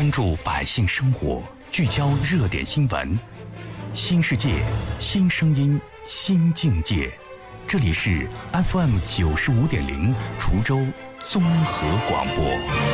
关注百姓生活，聚焦热点新闻，新世界，新声音，新境界。这里是 FM 95.0滁州综合广播。